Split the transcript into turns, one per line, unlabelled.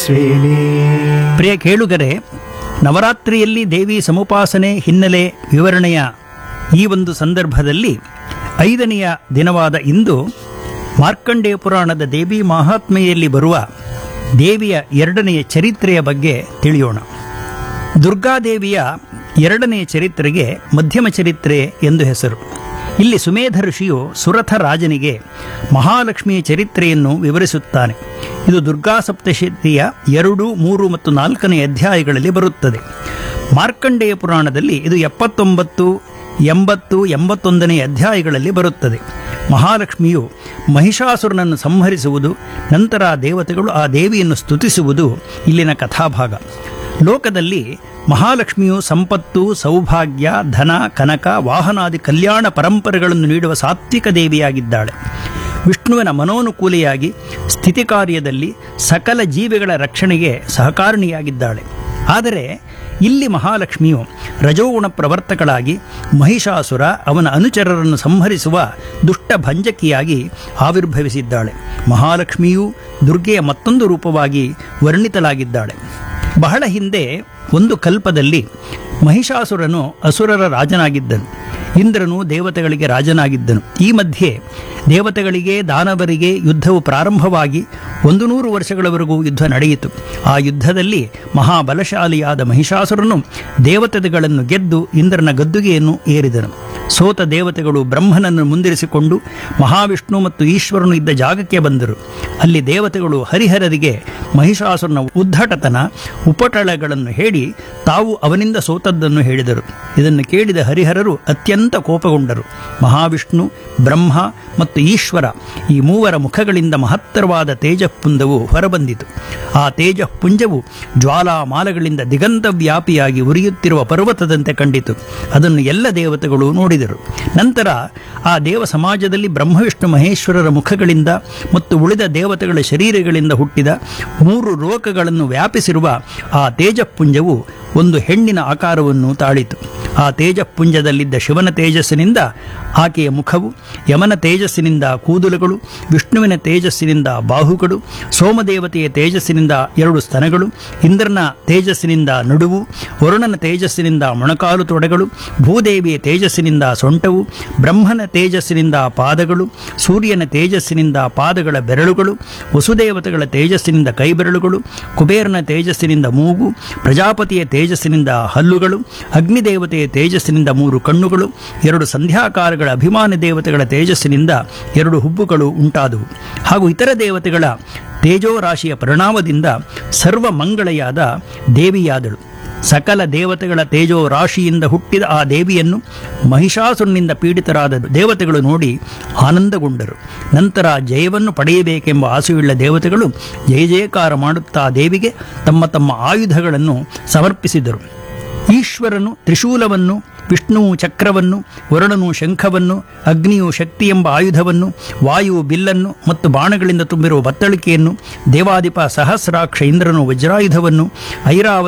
ತೇಜಸ್ವಿನಿ.
ಪ್ರಿಯ ಕೇಳುಗರೆ, ನವರಾತ್ರಿಯಲ್ಲಿ ದೇವಿ ಸಮುಪಾಸನೆ ಹಿನ್ನೆಲೆ ವಿವರಣೆಯ ಈ ಒಂದು ಸಂದರ್ಭದಲ್ಲಿ 5ನೆಯ ದಿನವಾದ ಇಂದು ಮಾರ್ಕಂಡೇಯ ಪುರಾಣದ ದೇವಿ ಮಹಾತ್ಮೆಯಲ್ಲಿ ಬರುವ ದೇವಿಯ 2ನೆಯ ಚರಿತ್ರೆಯ ಬಗ್ಗೆ ತಿಳಿಯೋಣ. ದುರ್ಗಾದೇವಿಯ 2ನೆಯ ಚರಿತ್ರೆಗೆ ಮಧ್ಯಮ ಚರಿತ್ರೆ ಎಂದು ಹೆಸರು. ಇಲ್ಲಿ ಸುಮೇಧ ಋಷಿಯು ಸುರಥ ರಾಜನಿಗೆ ಮಹಾಲಕ್ಷ್ಮಿಯ ಚರಿತ್ರೆಯನ್ನು ವಿವರಿಸುತ್ತಾನೆ. ಇದು ದುರ್ಗಾ ಸಪ್ತಶತಿಯ 2, 3 ಮತ್ತು 4ನೇ ಅಧ್ಯಾಯಗಳಲ್ಲಿ ಬರುತ್ತದೆ. ಮಾರ್ಕಂಡೇಯ ಪುರಾಣದಲ್ಲಿ ಇದು 79, 80, 81ನೇ ಅಧ್ಯಾಯಗಳಲ್ಲಿ ಬರುತ್ತದೆ. ಮಹಾಲಕ್ಷ್ಮಿಯು ಮಹಿಷಾಸುರನನ್ನು ಸಂಹರಿಸುವುದು, ನಂತರ ದೇವತೆಗಳು ಆ ದೇವಿಯನ್ನು ಸ್ತುತಿಸುವುದು ಇಲ್ಲಿನ ಕಥಾಭಾಗ. ಲೋಕದಲ್ಲಿ ಮಹಾಲಕ್ಷ್ಮಿಯು ಸಂಪತ್ತು, ಸೌಭಾಗ್ಯ, ಧನ, ಕನಕ, ವಾಹನಾದಿ ಕಲ್ಯಾಣ ಪರಂಪರೆಗಳನ್ನು ನೀಡುವ ಸಾತ್ವಿಕ ದೇವಿಯಾಗಿದ್ದಾಳೆ. ವಿಷ್ಣುವಿನ ಮನೋನುಕೂಲಿಯಾಗಿ ಸ್ಥಿತಿ ಕಾರ್ಯದಲ್ಲಿ ಸಕಲ ಜೀವಿಗಳ ರಕ್ಷಣೆಗೆ ಸಹಕಾರಿಣಿಯಾಗಿದ್ದಾಳೆ. ಆದರೆ ಇಲ್ಲಿ ಮಹಾಲಕ್ಷ್ಮಿಯು ರಜೋಗುಣ ಪ್ರವರ್ತಕಳಾಗಿ ಮಹಿಷಾಸುರ ಅವನ ಅನುಚರರನ್ನು ಸಂಹರಿಸುವ ದುಷ್ಟ ಭಂಜಕಿಯಾಗಿ ಆವಿರ್ಭವಿಸಿದ್ದಾಳೆ. ಮಹಾಲಕ್ಷ್ಮಿಯು ದುರ್ಗೆಯ ಮತ್ತೊಂದು ರೂಪವಾಗಿ ವರ್ಣಿತಲಾಗಿದ್ದಾಳೆ. ಬಹಳ ಹಿಂದೆ ಒಂದು ಕಲ್ಪದಲ್ಲಿ ಮಹಿಷಾಸುರನು ಅಸುರರ ರಾಜನಾಗಿದ್ದನು. ಇಂದ್ರನು ದೇವತೆಗಳಿಗೆ ರಾಜನಾಗಿದ್ದನು. ಈ ಮಧ್ಯೆ ದೇವತೆಗಳಿಗೆ ದಾನವರಿಗೆ ಯುದ್ಧವು ಪ್ರಾರಂಭವಾಗಿ 100 ವರ್ಷಗಳವರೆಗೂ ಯುದ್ಧ ನಡೆಯಿತು. ಆ ಯುದ್ಧದಲ್ಲಿ ಮಹಾಬಲಶಾಲಿಯಾದ ಮಹಿಷಾಸುರನು ದೇವತೆಗಳನ್ನು ಗೆದ್ದು ಇಂದ್ರನ ಗದ್ದುಗೆಯನ್ನು ಏರಿದನು. ಸೋತ ದೇವತೆಗಳು ಬ್ರಹ್ಮನನ್ನು ಮುಂದಿರಿಸಿಕೊಂಡು ಮಹಾವಿಷ್ಣು ಮತ್ತು ಈಶ್ವರನು ಇದ್ದ ಜಾಗಕ್ಕೆ ಬಂದರು. ಅಲ್ಲಿ ದೇವತೆಗಳು ಹರಿಹರರಿಗೆ ಮಹಿಷಾಸುರನ ಉದ್ಧಟತನ, ಉಪಟಳಗಳನ್ನು ಹೇಳಿ ತಾವು ಅವನಿಂದ ಸೋತದ್ದನ್ನು ಹೇಳಿದರು. ಇದನ್ನು ಕೇಳಿದ ಹರಿಹರರು ಅತ್ಯಂತ ಕೋಪಗೊಂಡರು. ಮಹಾವಿಷ್ಣು, ಬ್ರಹ್ಮ ಮತ್ತು ಈಶ್ವರ ಈ ಮೂವರ ಮುಖಗಳಿಂದ ಮಹತ್ತರವಾದ ತೇಜಃಪುಂಜವು ಹೊರಬಂದಿತು. ಆ ತೇಜಃಪುಂಜವು ಜ್ವಾಲಾಮಾಲಗಳಿಂದ ದಿಗಂತವ್ಯಾಪಿಯಾಗಿ ಉರಿಯುತ್ತಿರುವ ಪರ್ವತದಂತೆ ಕಂಡಿತು. ಅದನ್ನು ಎಲ್ಲ ದೇವತೆಗಳು ನೋಡಿದರು. ನಂತರ ಆ ದೇವ ಸಮಾಜದಲ್ಲಿ ಬ್ರಹ್ಮವಿಷ್ಣು ಮಹೇಶ್ವರರ ಮುಖಗಳಿಂದ ಮತ್ತು ಉಳಿದ ದೇವತೆಗಳ ಶರೀರಗಳಿಂದ ಹುಟ್ಟಿದ 3 ಲೋಕಗಳನ್ನು ವ್ಯಾಪಿಸಿರುವ ಆ ತೇಜಃಪುಂಜವು ಒಂದು ಹೆಣ್ಣಿನ ಆಕಾರವನ್ನು ತಾಳಿತು. ಆ ತೇಜಃಪುಂಜದಲ್ಲಿದ್ದ ಶಿವನ ತೇಜಸ್ಸಿನಿಂದ ಆಕೆಯ ಮುಖವು, ಯಮನ ತೇಜಸ್ಸಿನಿಂದ ಕೂದಲುಗಳು, ವಿಷ್ಣುವಿನ ತೇಜಸ್ಸಿನಿಂದ ಬಾಹುಗಳು, ಸೋಮದೇವತೆಯ ತೇಜಸ್ಸಿನಿಂದ 2 ಸ್ತನಗಳು, ಇಂದ್ರನ ತೇಜಸ್ಸಿನಿಂದ ನಡುವು, ವರುಣನ ತೇಜಸ್ಸಿನಿಂದ ಮೊಣಕಾಲು ತೊಡೆಗಳು, ಭೂದೇವಿಯ ತೇಜಸ್ಸಿನಿಂದ ಸೊಂಟವು, ಬ್ರಹ್ಮನ ತೇಜಸ್ಸಿನಿಂದ ಪಾದಗಳು, ಸೂರ್ಯನ ತೇಜಸ್ಸಿನಿಂದ ಪಾದಗಳ ಬೆರಳುಗಳು, ವಸುದೇವತೆಗಳ ತೇಜಸ್ಸಿನಿಂದ ಕೈಬೆರಳುಗಳು, ಕುಬೇರನ ತೇಜಸ್ಸಿನಿಂದ ಮೂಗು, ಪ್ರಜಾಪತಿಯ ತೇಜಸ್ಸಿನಿಂದ ಹಲ್ಲುಗಳು, ಅಗ್ನಿದೇವತೆಯ ತೇಜಸ್ಸಿನಿಂದ 3 ಕಣ್ಣುಗಳು, 2 ಸಂಧ್ಯಾಕಾರಗಳ ಅಭಿಮಾನಿ ದೇವತೆಗಳ ತೇಜಸ್ಸಿನಿಂದ 2 ಹುಬ್ಬುಗಳು ಉಂಟಾದವು. ಹಾಗೂ ಇತರ ದೇವತೆಗಳ ತೇಜೋರಾಶಿಯ ಪರಿಣಾಮದಿಂದ ಸರ್ವಮಂಗಳೆಯಾದ ದೇವಿಯಾದಳು. ಸಕಲ ದೇವತೆಗಳ ತೇಜೋ ರಾಶಿಯಿಂದ ಹುಟ್ಟಿದ ಆ ದೇವಿಯನ್ನು ಮಹಿಷಾಸುರನಿಂದ ಪೀಡಿತರಾದ ದೇವತೆಗಳು ನೋಡಿ ಆನಂದಗೊಂಡರು. ನಂತರ ಜಯವನ್ನು ಪಡೆಯಬೇಕೆಂಬ ಆಸೆಯುಳ್ಳ ದೇವತೆಗಳು ಜಯ ಜಯಕಾರ ಮಾಡುತ್ತಾ ದೇವಿಗೆ ತಮ್ಮ ತಮ್ಮ ಆಯುಧಗಳನ್ನು ಸಮರ್ಪಿಸಿದರು. ಈಶ್ವರನು ತ್ರಿಶೂಲವನ್ನು, ವಿಷ್ಣುವು ಚಕ್ರವನ್ನು, ವರುಣನು ಶಂಖವನ್ನು, ಅಗ್ನಿಯು ಶಕ್ತಿ ಎಂಬ ಆಯುಧವನ್ನು, ವಾಯು ಬಿಲ್ಲನ್ನು ಮತ್ತು ಬಾಣಗಳಿಂದ ತುಂಬಿರುವ ಬತ್ತಳಿಕೆಯನ್ನು, ದೇವಾಧಿಪ ಸಹಸ್ರಾಕ್ಷ ಇಂದ್ರನು ವಜ್ರಾಯುಧವನ್ನು, ಐರಾವತ